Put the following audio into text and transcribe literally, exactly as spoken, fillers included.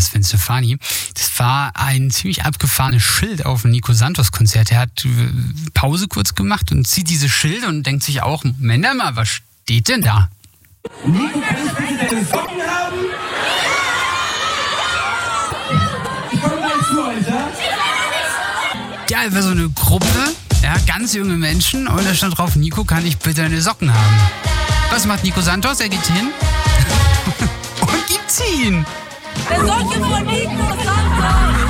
Sven Stefani. Das war ein ziemlich abgefahrenes Schild auf dem Nico Santos Konzert. Er hat Pause kurz gemacht und sieht dieses Schild und denkt sich auch, Moment mal, was steht denn da? Nico, kann ich bitte deine Socken haben? Ich komme gleich zu euch, ja? Ja, es war so eine Gruppe, ja, ganz junge Menschen und da stand drauf, Nico, kann ich bitte deine Socken haben? Was macht Nico Santos? Er geht hin und gibt sie ihn. Der Socke von Nico Santos!